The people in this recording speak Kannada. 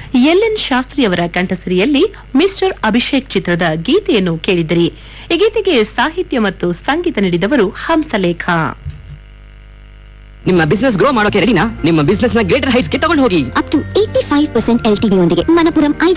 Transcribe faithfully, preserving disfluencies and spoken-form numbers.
ಎಲ್ ಎನ್ ಶಾಸ್ತ್ರಿ ಅವರ ಕಂಠಸಿರಿಯಲ್ಲಿ ಮಿಸ್ಟರ್ ಅಭಿಷೇಕ್ ಚಿತ್ರದ ಗೀತೆಯನ್ನು ಕೇಳಿದಿರಿ. ಈ ಗೀತೆಗೆ ಸಾಹಿತ್ಯ ಮತ್ತು ಸಂಗೀತ ನೀಡಿದವರು ಹಂಸಲೇಖ. ನಿಮ್ಮ ಬಿಸ್ನೆಸ್ ಗ್ರೋ ಮಾಡೋಕೆ ರೆಡಿನಾ? ನಿಮ್ಮ ಬಿಸ್ನೆಸ್ ನ ಗ್ರೇಟರ್ ಹೈಟ್ಸ್ ಗೆ ತಗೊಂಡು ಹೋಗಿ. Up to eighty five percent L T V ಯೊಂದಿಗೆ ಮಣಪುರಂ